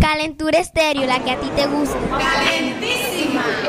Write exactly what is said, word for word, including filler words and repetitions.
Calentura Estéreo, la que a ti te gusta. ¡Calentísima!